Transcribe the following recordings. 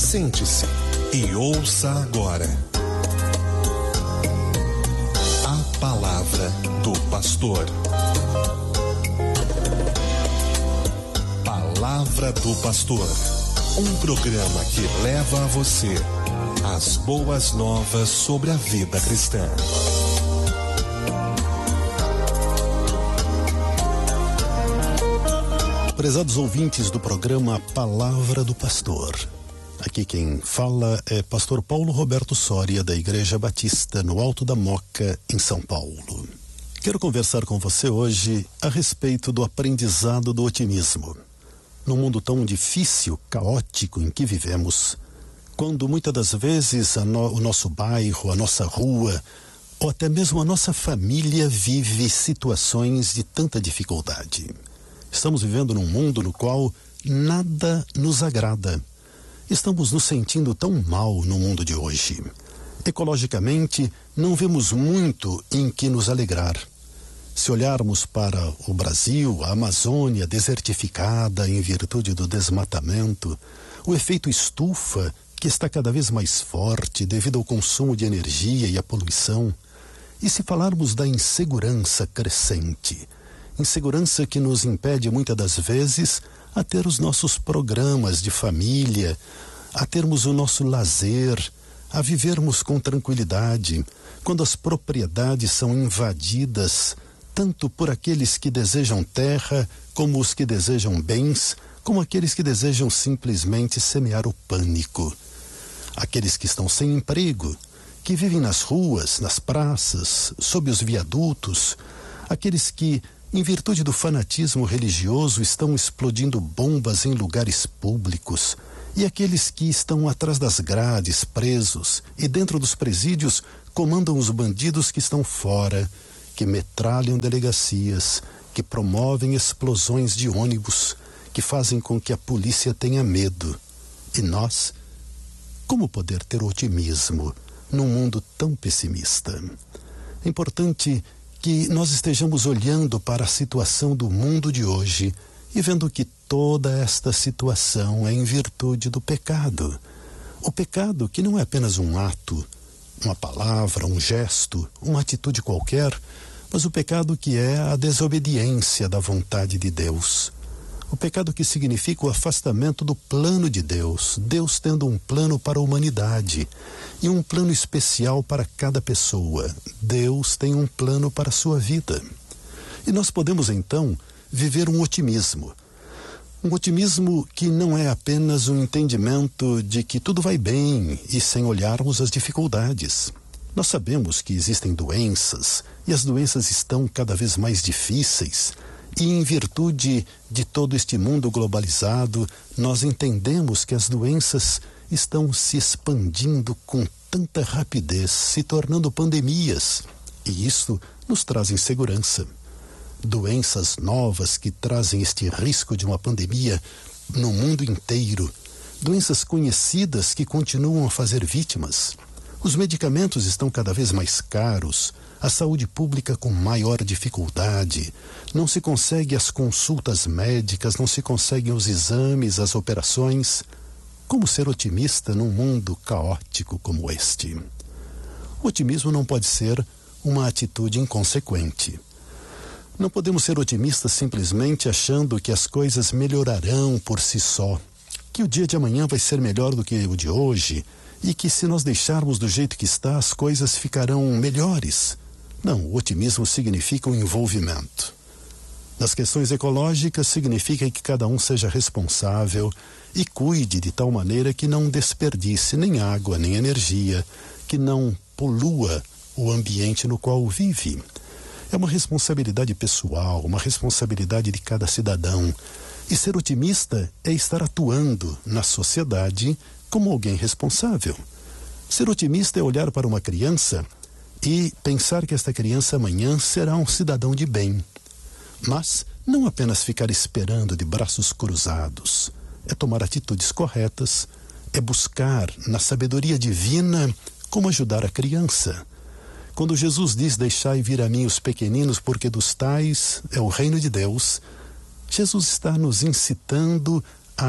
Sente-se e ouça agora a palavra do pastor. Palavra do Pastor, um programa que leva a você as boas novas sobre a vida cristã. Prezados ouvintes do programa Palavra do Pastor, aqui quem fala é pastor Paulo Roberto Soria, da Igreja Batista no Alto da Moca, em São Paulo. Quero conversar com você hoje a respeito do aprendizado do otimismo. Num mundo tão difícil, caótico em que vivemos, quando muitas das vezes o nosso bairro, a nossa rua, ou até mesmo a nossa família vive situações de tanta dificuldade. Estamos vivendo num mundo no qual nada nos agrada. Estamos nos sentindo tão mal no mundo de hoje. Ecologicamente, não vemos muito em que nos alegrar. Se olharmos para o Brasil, a Amazônia desertificada em virtude do desmatamento, o efeito estufa, que está cada vez mais forte devido ao consumo de energia e à poluição, e se falarmos da insegurança crescente, insegurança que nos impede muitas das vezes a ter os nossos programas de família, a termos o nosso lazer, a vivermos com tranquilidade, quando as propriedades são invadidas, tanto por aqueles que desejam terra, como os que desejam bens, como aqueles que desejam simplesmente semear o pânico. Aqueles que estão sem emprego, que vivem nas ruas, nas praças, sob os viadutos, aqueles que, em virtude do fanatismo religioso, estão explodindo bombas em lugares públicos, e aqueles que estão atrás das grades, presos, e dentro dos presídios comandam os bandidos que estão fora, que metralham delegacias, que promovem explosões de ônibus, que fazem com que a polícia tenha medo. E nós, como poder ter otimismo num mundo tão pessimista? É importante que nós estejamos olhando para a situação do mundo de hoje e vendo que toda esta situação é em virtude do pecado. O pecado que não é apenas um ato, uma palavra, um gesto, uma atitude qualquer, mas o pecado que é a desobediência da vontade de Deus. O pecado que significa o afastamento do plano de Deus, Deus tendo um plano para a humanidade e um plano especial para cada pessoa. Deus tem um plano para a sua vida. E nós podemos então viver um otimismo que não é apenas um entendimento de que tudo vai bem e sem olharmos as dificuldades. Nós sabemos que existem doenças e as doenças estão cada vez mais difíceis. E em virtude de todo este mundo globalizado, nós entendemos que as doenças estão se expandindo com tanta rapidez, se tornando pandemias. E isso nos traz insegurança. Doenças novas que trazem este risco de uma pandemia no mundo inteiro. Doenças conhecidas que continuam a fazer vítimas. Os medicamentos estão cada vez mais caros. A saúde pública com maior dificuldade, não se consegue as consultas médicas, não se conseguem os exames, as operações. Como ser otimista num mundo caótico como este? O otimismo não pode ser uma atitude inconsequente. Não podemos ser otimistas simplesmente achando que as coisas melhorarão por si só, que o dia de amanhã vai ser melhor do que o de hoje e que se nós deixarmos do jeito que está, as coisas ficarão melhores. Não, o otimismo significa um envolvimento. Nas questões ecológicas, significa que cada um seja responsável e cuide de tal maneira que não desperdice nem água, nem energia, que não polua o ambiente no qual vive. É uma responsabilidade pessoal, uma responsabilidade de cada cidadão. E ser otimista é estar atuando na sociedade como alguém responsável. Ser otimista é olhar para uma criança e pensar que esta criança amanhã será um cidadão de bem. Mas não apenas ficar esperando de braços cruzados. É tomar atitudes corretas, é buscar na sabedoria divina como ajudar a criança. Quando Jesus diz: deixai vir a mim os pequeninos, porque dos tais é o reino de Deus, Jesus está nos incitando a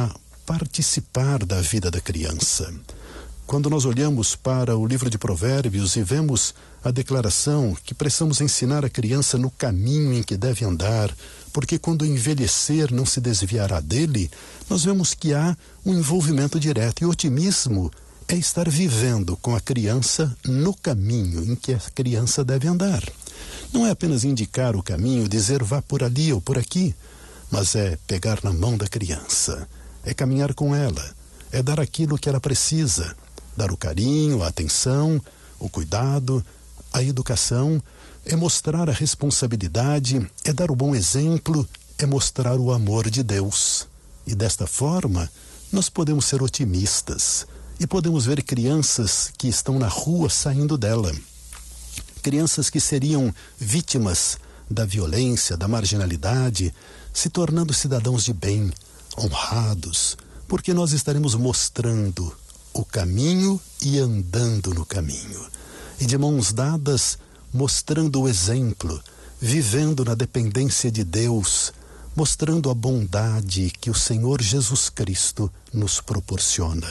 participar da vida da criança. Quando nós olhamos para o livro de Provérbios e vemos a declaração que precisamos ensinar a criança no caminho em que deve andar, porque quando envelhecer não se desviará dele, nós vemos que há um envolvimento direto. E o otimismo é estar vivendo com a criança no caminho em que a criança deve andar. Não é apenas indicar o caminho, dizer vá por ali ou por aqui, mas é pegar na mão da criança, é caminhar com ela, é dar aquilo que ela precisa, dar o carinho, a atenção, o cuidado, a educação, é mostrar a responsabilidade, é dar o bom exemplo, é mostrar o amor de Deus. E desta forma, nós podemos ser otimistas e podemos ver crianças que estão na rua saindo dela. Crianças que seriam vítimas da violência, da marginalidade, se tornando cidadãos de bem, honrados, porque nós estaremos mostrando o caminho e andando no caminho. E de mãos dadas, mostrando o exemplo, vivendo na dependência de Deus, mostrando a bondade que o Senhor Jesus Cristo nos proporciona.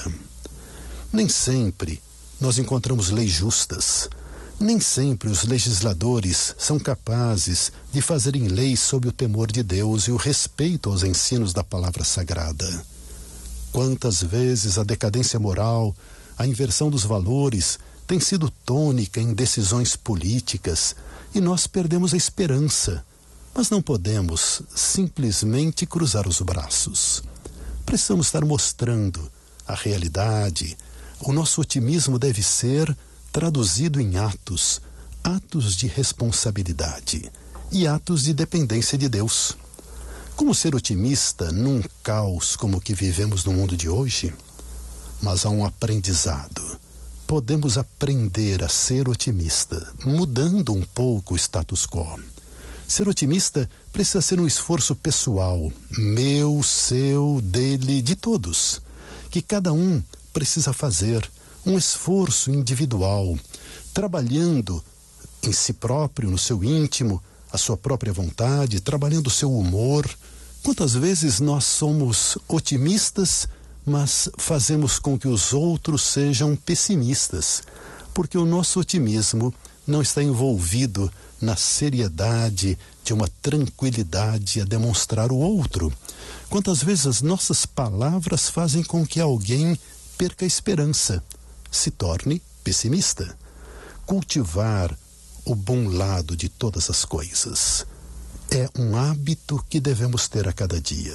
Nem sempre nós encontramos leis justas. Nem sempre os legisladores são capazes de fazerem leis sob o temor de Deus e o respeito aos ensinos da palavra sagrada. Quantas vezes a decadência moral, a inversão dos valores tem sido tônica em decisões políticas e nós perdemos a esperança. Mas não podemos simplesmente cruzar os braços. Precisamos estar mostrando a realidade. O nosso otimismo deve ser traduzido em atos, atos de responsabilidade e atos de dependência de Deus. Como ser otimista num caos como o que vivemos no mundo de hoje? Mas há um aprendizado. Podemos aprender a ser otimista, mudando um pouco o status quo. Ser otimista precisa ser um esforço pessoal, meu, seu, dele, de todos, que cada um precisa fazer, um esforço individual, trabalhando em si próprio, no seu íntimo, a sua própria vontade, trabalhando o seu humor. Quantas vezes nós somos otimistas, mas fazemos com que os outros sejam pessimistas, porque o nosso otimismo não está envolvido na seriedade de uma tranquilidade a demonstrar o outro. Quantas vezes as nossas palavras fazem com que alguém perca a esperança, se torne pessimista. Cultivar o bom lado de todas as coisas é um hábito que devemos ter a cada dia.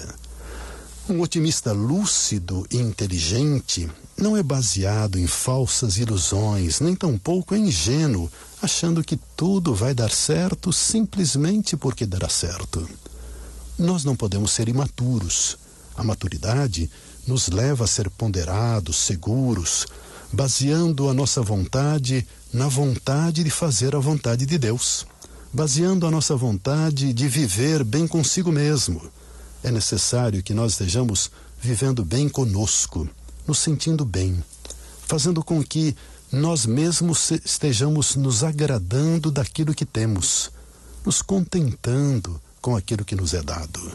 Um otimista lúcido e inteligente não é baseado em falsas ilusões, nem tampouco é ingênuo, achando que tudo vai dar certo simplesmente porque dará certo. Nós não podemos ser imaturos. A maturidade nos leva a ser ponderados, seguros, baseando a nossa vontade na vontade de fazer a vontade de Deus, baseando a nossa vontade de viver bem consigo mesmo. É necessário que nós estejamos vivendo bem conosco, nos sentindo bem, fazendo com que nós mesmos estejamos nos agradando daquilo que temos, nos contentando com aquilo que nos é dado.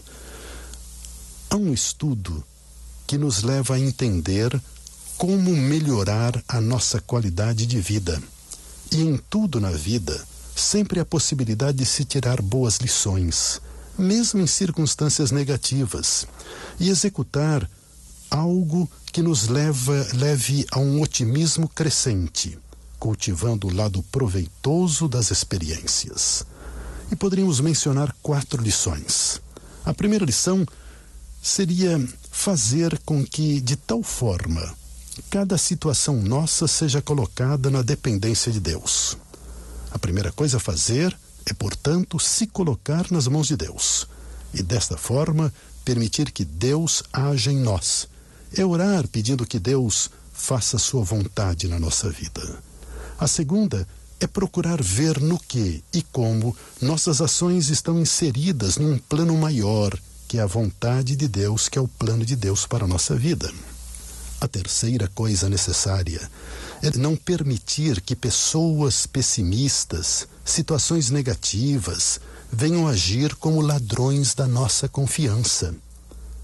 Há um estudo que nos leva a entender como melhorar a nossa qualidade de vida. E em tudo na vida, sempre há a possibilidade de se tirar boas lições, mesmo em circunstâncias negativas, e executar algo que nos leve a um otimismo crescente, cultivando o lado proveitoso das experiências. E poderíamos mencionar 4 lições. A primeira lição seria fazer com que, de tal forma, cada situação nossa seja colocada na dependência de Deus. A primeira coisa a fazer é, portanto, se colocar nas mãos de Deus. E desta forma, permitir que Deus haja em nós. É orar pedindo que Deus faça a sua vontade na nossa vida. A segunda é procurar ver no que e como nossas ações estão inseridas num plano maior, que é a vontade de Deus, que é o plano de Deus para a nossa vida. A terceira coisa necessária é não permitir que pessoas pessimistas, situações negativas, venham agir como ladrões da nossa confiança.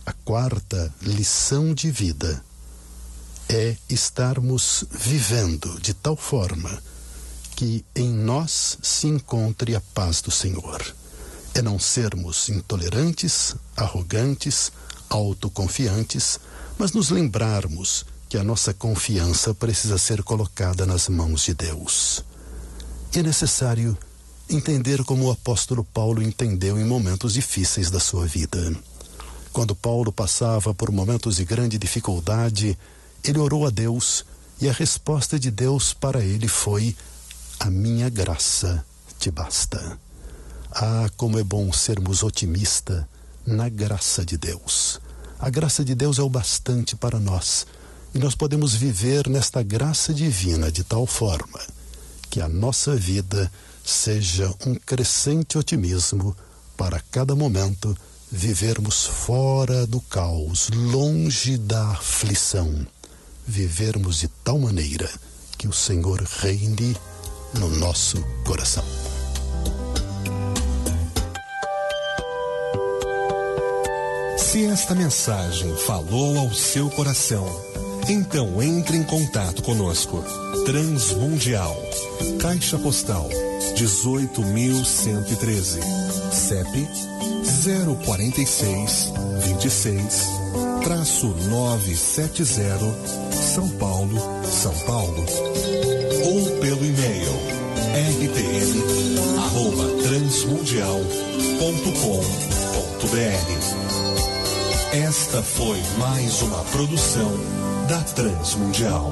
A quarta lição de vida é estarmos vivendo de tal forma que em nós se encontre a paz do Senhor. É não sermos intolerantes, arrogantes, autoconfiantes, mas nos lembrarmos que a nossa confiança precisa ser colocada nas mãos de Deus. E é necessário entender como o apóstolo Paulo entendeu em momentos difíceis da sua vida. Quando Paulo passava por momentos de grande dificuldade, ele orou a Deus e a resposta de Deus para ele foi: a minha graça te basta. Ah, como é bom sermos otimistas na graça de Deus. A graça de Deus é o bastante para nós. E nós podemos viver nesta graça divina de tal forma que a nossa vida seja um crescente otimismo para cada momento vivermos fora do caos, longe da aflição. Vivermos de tal maneira que o Senhor reine no nosso coração. Se esta mensagem falou ao seu coração, então entre em contato conosco. Transmundial, Caixa Postal 18.113, CEP 046-26-970, São Paulo, São Paulo. Ou pelo e-mail rtm@transmundial.com.br. Esta foi mais uma produção da Transmundial.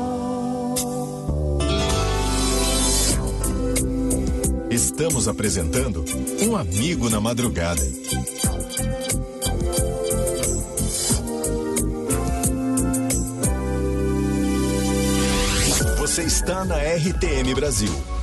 Estamos apresentando Um Amigo na Madrugada. Você está na RTM Brasil.